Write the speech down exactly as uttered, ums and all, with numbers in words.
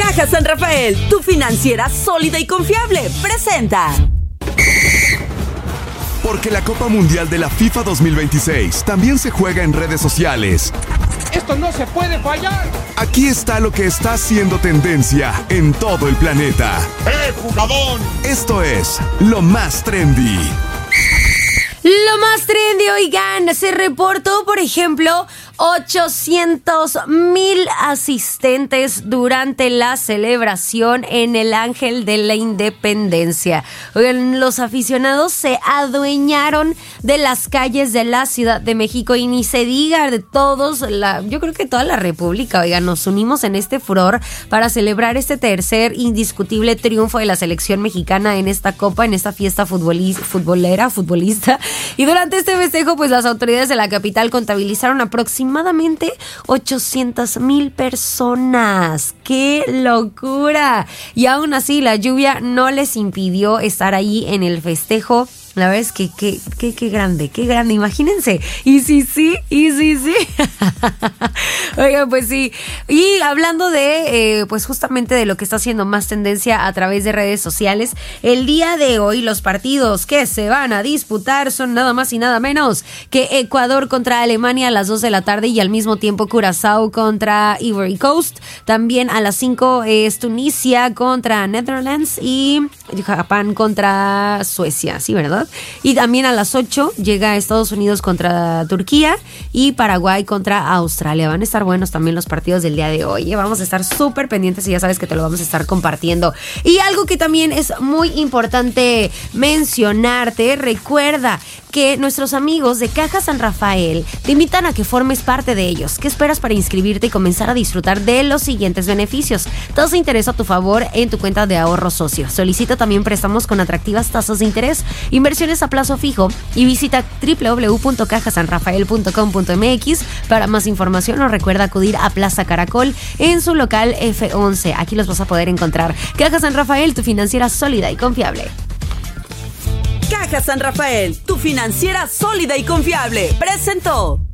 Caja San Rafael, tu financiera sólida y confiable, presenta. Porque la Copa Mundial de la FIFA dos mil veintiséis también se juega en redes sociales. ¡Esto no se puede fallar! Aquí está lo que está haciendo tendencia en todo el planeta. ¡Eh, jugadón! Esto es lo más trendy. Lo más trendy, oigan, se reportó, por ejemplo, ochocientos mil asistentes durante la celebración en el Ángel de la Independencia. Oigan, los aficionados se adueñaron de las calles de la Ciudad de México y ni se diga de todos, la, yo creo que toda la República. Oigan, nos unimos en este furor para celebrar este tercer indiscutible triunfo de la selección mexicana en esta copa, en esta fiesta futboliz- futbolera, futbolista. Y durante este festejo, pues las autoridades de la capital contabilizaron aproximadamente ochocientas mil personas. ¡Qué locura! Y aún así, la lluvia no les impidió estar ahí en el festejo. La verdad es que qué, qué, qué grande, qué grande, imagínense. Y sí, sí, y sí, sí. Oigan, pues sí. Y hablando de, eh, pues justamente de lo que está haciendo más tendencia a través de redes sociales, el día de hoy los partidos que se van a disputar son nada más y nada menos que Ecuador contra Alemania a las dos de la tarde y al mismo tiempo Curazao contra Ivory Coast. También a las cinco es Tunisia contra Netherlands y Japón contra Suecia, ¿sí, verdad? Y también a las ocho llega Estados Unidos contra Turquía y Paraguay contra Australia. Van a estar buenos también los partidos del día de hoy. Vamos a estar súper pendientes y ya sabes que te lo vamos a estar compartiendo. Y algo que también es muy importante mencionarte, recuerda que nuestros amigos de Caja San Rafael te invitan a que formes parte de ellos. ¿Qué esperas para inscribirte y comenzar a disfrutar de los siguientes beneficios? Tasa de interés a tu favor en tu cuenta de ahorro socio. Solicita también préstamos con atractivas tasas de interés, inversiones a plazo fijo y visita doble u doble u doble u punto caja san rafael punto com punto m x para más información o recuerda acudir a Plaza Caracol en su local F once. Aquí los vas a poder encontrar. Caja San Rafael, tu financiera sólida y confiable. Caja San Rafael, tu financiera sólida y confiable, presentó.